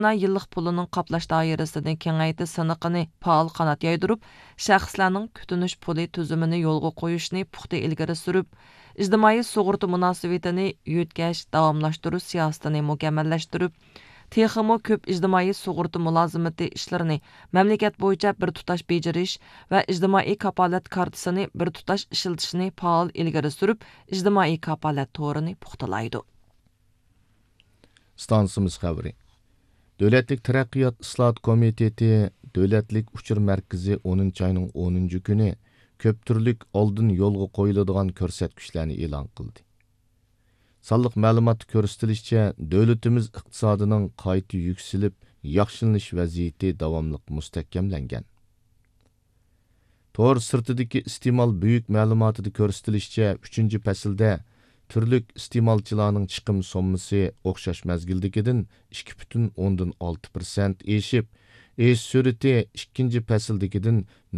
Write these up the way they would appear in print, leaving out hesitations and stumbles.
yillik pulining qoplash doirasini kengaytirish siniqini faol qanot yaydırıp, shaxslarning kutunish puli tuzumini yo'lga qo'yishni puxta ilgari surib, ijtimoiy sug'urta munosabatini yutkash, davomlashtirish siyosatini mukammallashtirib, texmo ko'p ijtimoiy sug'urta mulozimati ishlarini mamlakat bo'yicha bir tutash bejirish va ijtimoiy kapolat kartasini bir tutash ishlatishni faol ilgari surib, ijtimoiy kapolat to'rini puxtalaydi. Stansimiz xabari. Davlatlik taraqqiyot islohot komiteti Davlatlik uchur markazi 10-oyning 10-kuni ko'p turlik oldin yo'lga qo'yiladigan ko'rsatkichlarni e'lon qildi. Sonliq ma'lumot ko'rsatilishicha, davlatimiz iqtisodining qayta yuksilib, yaxshilanish vaziyati davomli mustahkamlangan. Tor sirtidagi iste'mol buyuk ma'lumotida ko'rsatilishicha, 3-faslda turlik iste'molchilarning chiqim sommasi o'xshash mazgildagidan 2,6% eshib, esh surati 2-fasldagidan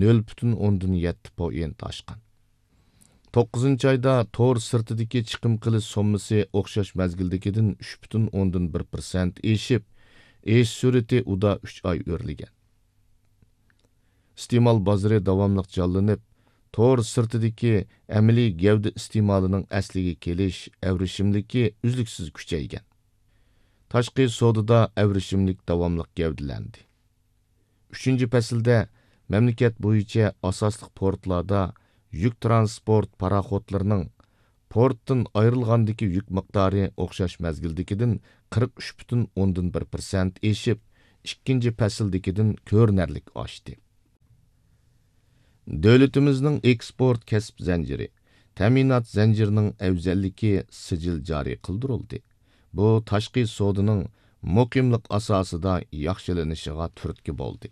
0,7% oshgan. 9-oyda tor sirtidagi chiqim qilish sommasi o'xshash mazgildagidan 3,1% eshib, esh surati uda 3 oy o'rligan. İste'mol bozori davomli jonlanib, tor sirtidagi amaliy gavda iste'molining asliga kelish avrishimligi uzluksiz kuchaygan. Tashqi savdoda avrishimlik davomli gavdalandi. 3-faslda mamlakat bo'yicha asosli portlarda yük transport paraxodlarining portdan ayrilgandagi yük miqdori o'xshash mazgildagidan 43,1% eshib, 2-fasldagidan ko'rinarli oshdi. Davlatimizning eksport kasb zanjiri, ta'minot zanjirining afzalligi sijil joriy qildirildi. Bu tashqi savdoning muqimlik asosida yaxshilanishiga turtki bo'ldi.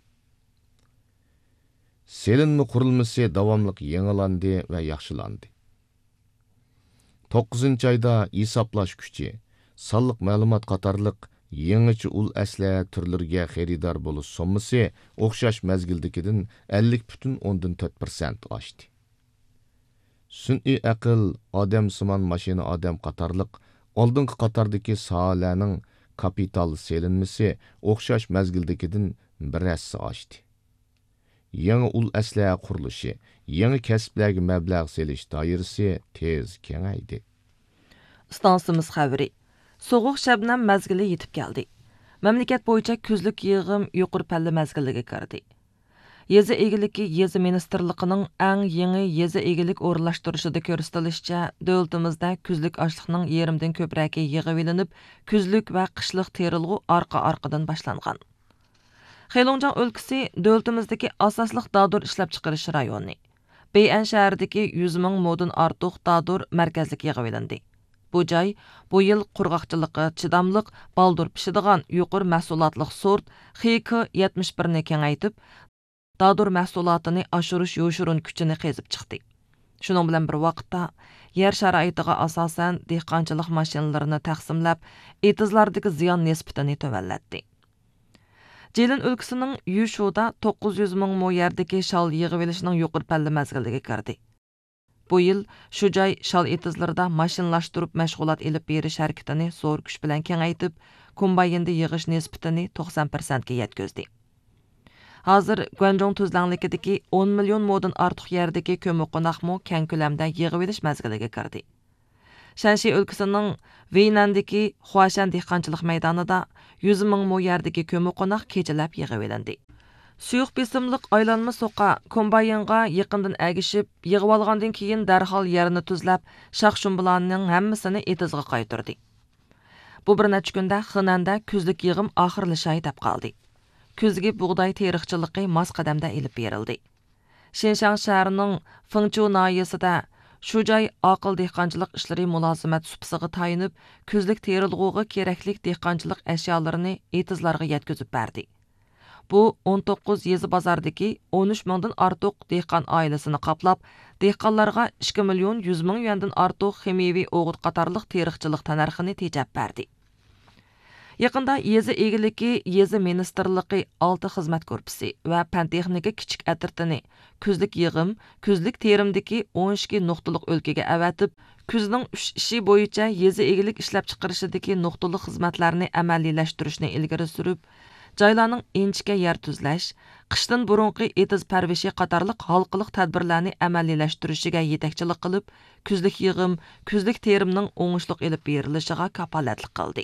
Selinma qurilmasi davomli yangilandi va yaxshilandi. 9-oyda hisoblash kuchi, sonliq ma'lumot qatorliq yangicha ul asliha turlariga xaridor bo'lish sommasi o'xshash mazgildagidan 50,4% oshdi. Sun'iy aql, odamsimon mashina odam qatorliq oldingi qatordagi sohalarning kapital selinmasi o'xshash mazgildagidan 1% oshdi. Yangi ul asliha qurilishi, yangi kasblarga mablag' selish doirasi tez kengaydi. Stansimiz xabari. Soğuq şəbnəm məzgili yetib gəldi. Məmləkət boyunca küzlük yığım yuqur pəlli məzgiliga kirdi. Yezi egiliki yezi ministerliğinin ən yeni yezi egilik orlaşdırışıda ko'rsatilishicha, davlatimizda küzlük açlıqning yerimdən ko'prəki yığıb elinib, küzlük və qışlıq terilğu arqa-arqadan başlanğan. Xeylongjiang өлкىسى davlatimizdagi asoslıq dadur ishlab chiqarish rayoni. Bey'an shahridagi 100 ming modun ortiq dadur markazlik yığıb elindi. Bu joy bu yil qurg'oqchilikqa chidamliq baldur pishadigan yuqori mahsulotliq sort XK71 ni kengaytib, dadur mahsulotini oshirish yo'shurun kuchini qezib chiqdi. Shuning bilan bir vaqtda yer sharoitiga asosan dehqonchilik mashinalarini taqsimlab, etizlardagi ziyon nisbatini to'vallatdi. Jilin өлкىсінің Yushuda 900 ming mo yerdagi shal yig'ib elishining yuqori palli mazgiliga kirdi. Bu yil shu joy shal etizlarida mashinlashtirib mashg'ulot elib berish harakatini zo'r kuch bilan kengaytib, kombaynda yig'ish nisbatini 90% ga yetkazdi. Hozir Guangzhou tuzlanligidagi 10 million modan ortiq yerdagi ko'miqonoqmo keng ko'lamda yig'ib elish mazgiliga kirdi. Shanxi өлкәсенең Weynandagi Huashan dehqonchilik maydonida 100 ming mo yerdagi ko'miqonoq kechalab yig'ib elindi. Suyuq besimliq aylanma soqa kombaynga yaqindan agishib, yig'ib olgandan keyin darhol yerini tuzlab, shaq-shumbularning hammasini etizga qaytardi. Bu bir necha kunda Xinanda kuzlik yig'im oxirlashay deb qoldi. Kuzgi bug'doy teriqchiligi mos qadamda elib berildi. Shenshan shahrining Fengchu noyasida shu joy aql dehqonchilik ishlari mulozimat supsiga tayinib, kuzlik terilg'uga keraklik dehqonchilik ashyolarini etizlarga yetkazib berdi. Bu 19 yezi bozordagi 13 mingdan ortiq dehqon oilasini qoplab, dehqonlarga 2 million 100 ming yuandan ortiq ximiyaviy o'g'it qatorliq teriqchilik tanarxini tejab berdi. Yaqında yezi egiliki, yezi ministerligi 6 xizmat korpusi va pan texnika kichik atirtini kuzlik yig'im, kuzlik terimdagi 12 nuqtaliq o'lkaga avatib, kuzning 3 ishi bo'yicha yezi egilik ishlab chiqarishidagi nuqtaliq xizmatlarni amaliylashtirish ilgari surib, joylarning inchga yer tuzlash, qishdan burunqi etiz parvishi qatorliq halqiliq tadbirlarni amaliylashtirilishiga yetakchilik qilib, kuzlik yig'im, kuzlik terimning o'ngishliq elib berilishiga kapolatlik qildi.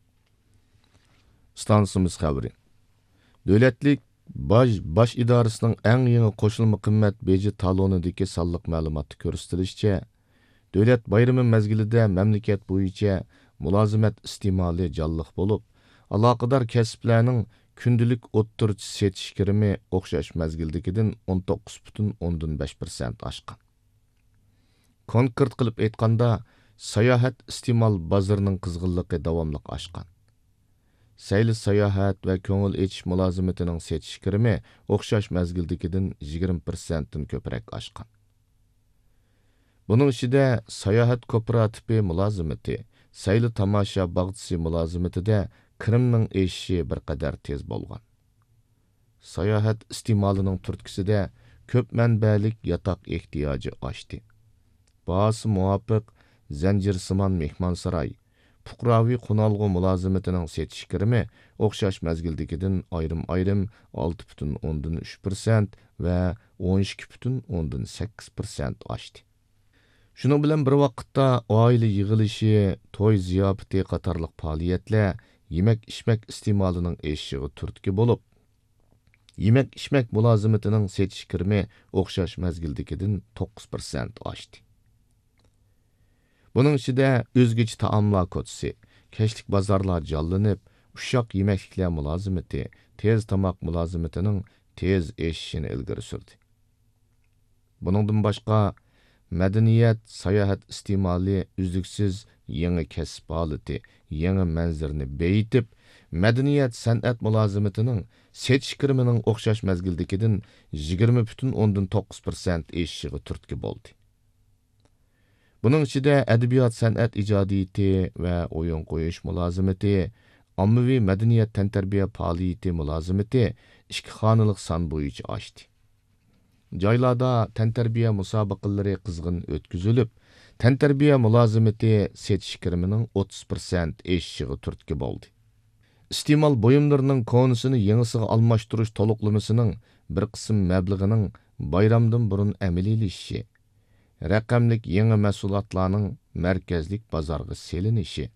Stansimiz xabari. Dövlətlik baş idarəsinin ən yeni qoşulma qimmat beji talonidagi sonliq ma'lumotda ko'rsatilishicha, dövlət bayrami mezgilida mamlakat bo'yicha mulozimat iste'moli jonliq bo'lib, aloqador kasblarning kundalik o'ttirchi setish kirimi o'xshash mezgildagidan 19,5% oshgan. Konkret qilib aytganda, sayohat iste'mol bozorining qizg'inligi davomli oshgan. Sayli sayohat va ko'ngil etish mulozimatining setish kirimi o'xshash mezgildagidan 20% dan ko'proq oshgan. Buning ichida sayohat kooperativi mulozimati, sayli tomosha bog'chisi mulozimatida kirimning eshishi bir qadar tez bo'lgan. Sayohat iste'molining turtkisida ko'p manbalik yotoq ehtiyoji oshdi. Bahasi muvofiq zanjirsimon mehmonsaroy, fuqaroviy qunalg'u mulozimatining setish kirimi o'xshash mezgildagidan ayrim 6,3% va 12,8% oshdi. Shuning bilan bir vaqtda oila yig'ilishi, to'y ziyofati qatorliq faoliyatlar yemek-içmek iste'molining eshishiga turtki bo'lib, yemek-içmek mulozimatining setish kirimi o'xshash mezgildagidan 9% oshdi. Buning ichida o'zgacha taomlar kotisi, kashlik bozorlar jonlanib, ushoq yemekliklar mulozimati, tez tomoq mulozimatining tez eshishini ilgari surdi. Buningdan boshqa madaniyat, sayohat iste'moli uzluksiz yangi kasb holati, yangi manzarni beyitib, madaniyat san'at mulozimatining setish kirimining o'xshash mezgildagidan 20,9% eshishiga turtki bo'ldi. Buning ichida adabiyot san'at ijodiyati va o'yin qo'yish mulozimati, ommaviy madaniyat tantarbiya faoliyati mulozimati 2 xonalik son bo'yicha oshdi. Joylarda tantarbiya musobaqalari qizg'in o'tkazilib, tantarbiya mulozimati setish kirimining 30% eshishiga turtki bo'ldi. İste'mol buyumlarining konusini yangisiga almashtirish to'liqlamasining bir qism mablag'ining bayramdan burun amaliylashishi, raqamlik yangi mahsulotlarning markazlik bozorga selinishi,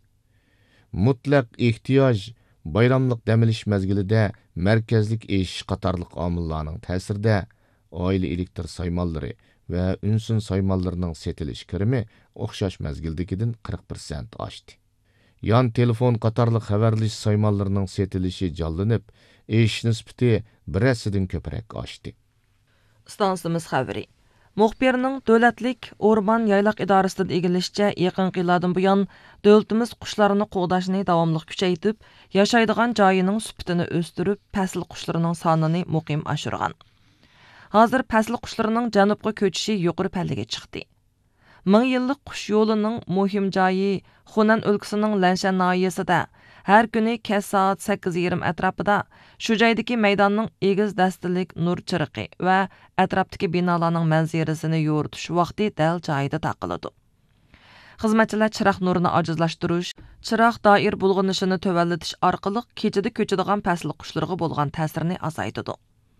mutlaq ehtiyoj bayramlik dam olish mezgilida markazlik eshish qatorliq omillarning ta'sirida oila elektr saymollari va unsun saymollarining setilish kirimi o'xshash mezgildagidan 40% oshdi. Yan telefon qatorliq xabarlash saymallarining setilishi jonlanib, eshish nisbati birasidan ko'proq oshdi. Stansimiz xabari. Muxbirning davlatlik o'rmon yaylaq idorasidan egilishicha, yaqinqi yillardan buyon davlatimiz qushlarni qo'g'dashni davomli kuchaytirib, yashaydigan joyining sifatini o'stirib, fasl qushlarining sonini muqim oshirgan. Hozir fasl qushlarining janubga ko'chishi yuqori pallaga chiqdi. 1000 yillik qush yo'lining muhim joyi Xunan o'lkasining Lanshan noyasida har kuni kech soat 8:20 atrofida shu joydagi maydonning egiz dastilik nur chiriqi va atrofdagi binolarning manzarasini yoritish vaqti dal joyida taqiladi. Xizmatchilar chiroq nurini ojizlashtirish, chiroq doir bulg'anishini tövallatish orqali kechada ko'chadigan fasl qushlarga bo'lgan ta'sirini azaytadi.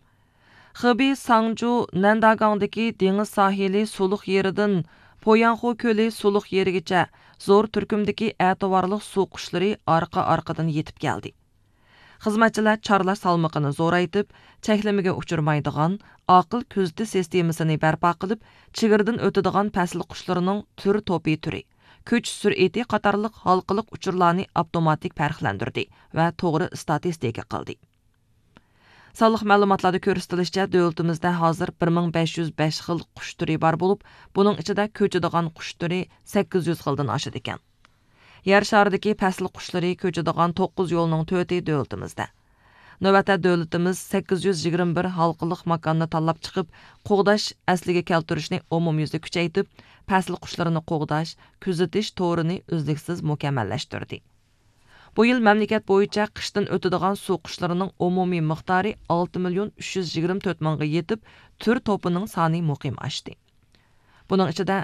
Xibey Sangju Nandagangdagi dengiz sohili suluq yeridan Poyanxu ko'li suluq yerigacha zo'r turkumdagi atovarliq suv qushlari orqa-orqadan yetib keldi. Xizmatchilar chorlash salmoqini zo'raytib, cheklamaga uchirmaydigan aql kuzatish sistemasini barpo qilib, chegirdan o'tadigan fasl qushlarining turi, ko'ch sur'ati qatorliq halqiliq uchurlarni avtomatik farqlantirdi va to'g'ri statistika qildi. Sonliq ma'lumotlarda ko'rsatilishicha, davlatimizda hozir 1505 xil qush turi bor bo'lib, buning ichida ko'chadigan qush turi 800 xildan oshadi ekan. Yer sharidagi fasl qushlari ko'chadigan 9 yo'lning 4i davlatimizda. Navbatda davlatimiz 821 halqiliq makonni tanlab chiqib, qo'g'dash asliga keltirishni umumyuzda kuchaytirib, fasl qushlarini qo'g'dash, kuzatish to'rini uzluksiz mukammallashtirdi. Bu yıl məmləkət boyunca qışdan ötüdügan su quşlarının umumi miqdarı 6.324.000-ga yetib, tür topuning soni muqim aşdı. Bunun içinde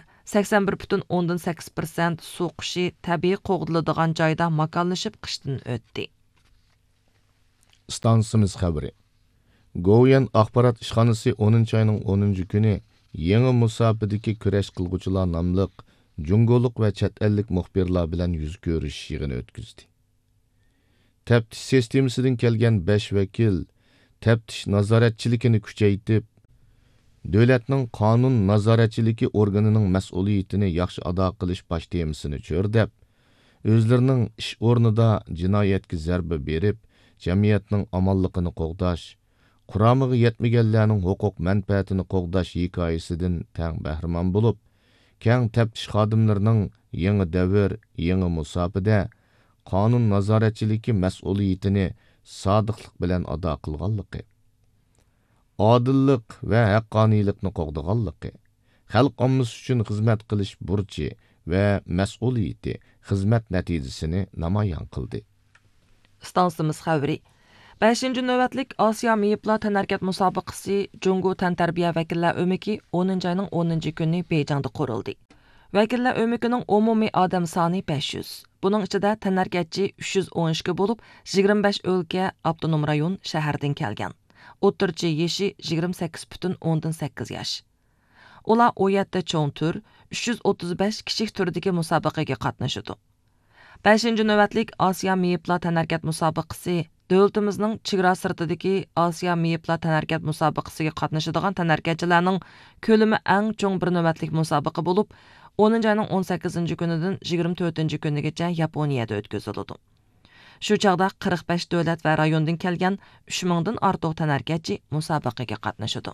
81,8% su quşi tabiiy qoğdiladigan joyda makonlashib qishdan o'tdi. Stansimiz xabari. Goyan axborot ishxonasi 10-oyning 10-kuni yangi musofadagi kurash qilguvchilar nomli jungoliq va chet ellik muxbirlar bilan yuz ko'rish yig'ini o'tkazdi. Taftish sistemasidan kelgan 5 vakil taftish nazoratchiligini kuchaytirib, davlatning qonun nazoratchiligi organining mas'uliyatini yaxshi ado qilish bosh temasini cho'rdab, o'zlarining ish o'rnida jinoyatga zarba berib, jamiyatning omonligini qo'g'dash, quramiga yetmaganlarning huquq manfaatini qo'g'dash hikoyasidan tang bahramon bo'lib, keng taftish xodimlarining yangi davr, yangi musofada qonun nazoratchiligi mas'uliyatini sodiqlik bilan ado qilganligi, odillik va haqqoniylikni qo'g'daganligi, xalq ommasi uchun xizmat qilish burchi va mas'uliyati xizmat natijasini namoyon qildi. Stansimiz xabari. 5. növbətlik Asiya Meyiplar tənərkət müsabiqəsi Jungo Təntarbiya Vəkillər Ömüki 10-ayının 10-cu günü Beyjingdə quruldu. Vəkillər Ömükünün umumi adam sani 500. Bunun içində tənərkətçi 312 olub, 25 ölkə avtonom rayon şəhərdən gəlgan. O'ttirchi yeşi 28,8 yaş. Ular 17 cho'ng tur, 335 kichik turdagi musobaqaga qatnashadi. 5. növbətlik Asiya Meyiplar tənərkət müsabiqəsi dövlətimizning chegara sirtidagi Asiya Meyiplar tənərkət müsabiqəsiga qatnashadigan tənərkətçilərning ko'lami eng cho'ng bir növbətlik musobaqa bo'lib, 10-ayning 18 kunidan 24 kunigacha Yaponiyada o'tkaziladi. Shu chaqda 45 davlat va rayondan kelgan 3000 dan ortiq tənərkətçi musobaqaga qatnashadi.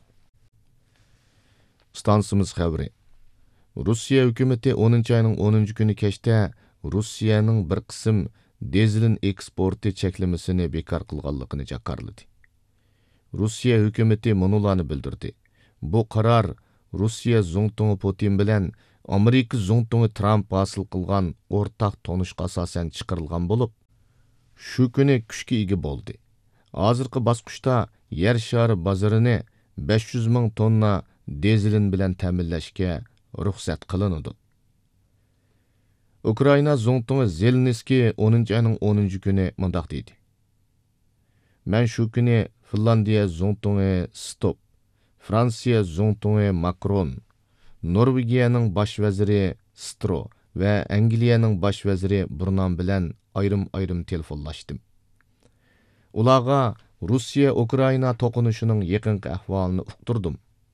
Stansimiz xabari. Rossiya hukumati 10-ayning 10 kuni kechda Rossiyaning bir qism dizelin eksporti cheklamasini bekor qilganligini jakarladi. Rossiya hukumati munolarni bildirdi. Bu qaror Rossiya Zongtungi Putin bilan Amerika Zongtungi Trump hosil qilgan o'rtaq tonishqa asosan chiqarilgan bo'lib, shu kuni kuchga ega bo'ldi. Hozirgi bosqichda yer shari bozorini 500 ming tonna dizelin bilan ta'minlashga ruxsat qilinadi. Ukraina Zongtungi Zelenskiy 10-ayning 10 kuni mundaq dedi. Men shu kuni Finlandiya Zongtungi Stop, Fransiya Zongtungi Macron, Norvegiyaning bosh vaziri Stro va Angliyaning bosh vaziri Burnan bilan ayrim telefonlashdim. Ularga Rossiya Ukraina to'qinushining yaqinqi ahvolini uqtirdim.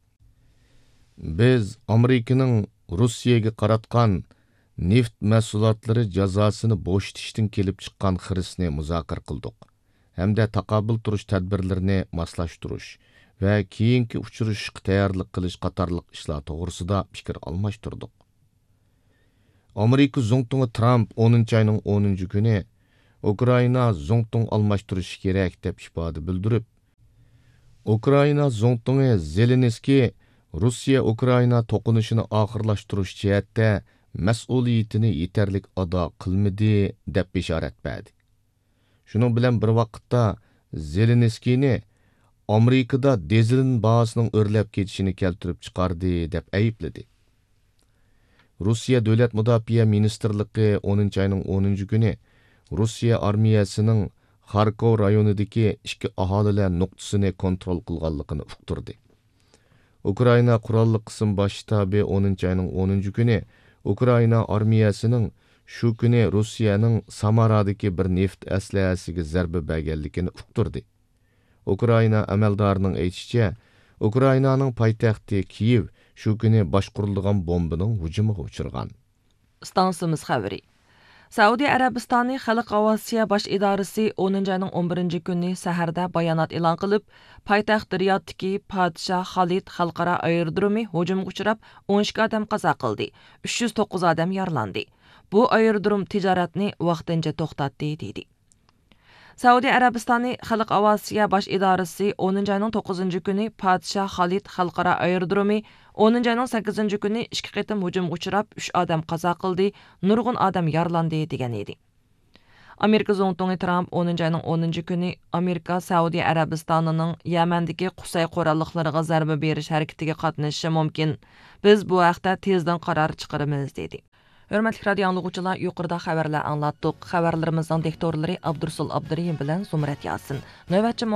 Biz Amerikaning Rossiyaga qaratgan neft mahsulotlari jazosini bo'shatishdan kelib chiqqan xirisni muzokara qildik. Hamda taqobil turish tadbirlarini moslashtirish va keyingi uchrashishga tayyorlik qilish qatorliq ishlar to'g'risida fikr almashtirdik. Amerika Zongtungi Trump 10-ayning 10 kuni Ukraina Zongtung almashtirish kerak deb ifoda bildirib, Ukraina Zongtungi Zelenskiy Rossiya Ukraina to'qinishini oxirlashtirish jihatda mas'uliyatini yetarlik ado qilmadi deb bishorat berdi. Shuning bilan bir vaqtda Zelenskiyni Amerikada dizelin bahosining o'rlab ketishini keltirib chiqardi deb aybladi. Rossiya Davlat Mudofaa Ministrligi 10-ayning 10 kuni Rossiya armiyasining Kharkov rayonidagi ikki aholilar nuqtasini kontrol qilganligini uqtirdi. Ukraina qurolli qism bosh shtabi 10-ayning 10 kuni Ukraina armiyasining shu kuni Rossiyaning Samaradagi bir neft aslahasiga zarba berganligini uqtirdi. Ukraina amaldorining aytishicha, Ukrainaning poytaxti Kiyev shu kuni boshqurilgan bombaning hujumiga uchirgan. Stansimiz xabari. Saudiya Arabistoni Xalq Avasiya bosh idorasi 10-ayning 11 kuni saharda bayonot e'lon qilib, poytaxt Riyoddagi Podshoh Xolid xalqaro aerodromi hujumga uchrab, 12 odam qazo qildi, 309 odam yaralandi. Bu aerodrom tijoratni vaqtincha to'xtatdi dedi. Saudiya Arabistoni Xalq Avasiya bosh idorasi 10-ayning 9 kuni Podshoh Xolid xalqaro aerodromi 10-ayning 8 kuni 2 qitim hujumga uchrab 3 odam qazo qildi, nurg'un odam yaralandi degan edi. Amerika Zongtongi Trump 10 ayning 10 kuni Amerika Saudiya Arabistonining Yamandagi Qusay qurolliqlariga zarba berish harakatiga qatnashishi mumkin. Biz bu haqda tezdan qaror chiqaramiz dedi. Hörmətli radio anlıqçılar, yuqorida xəbərlər anlatdıq. Xəbərlərimizin diktorları Abdursul Abdurrahim bilan Zumrat Yasin. Növbətçi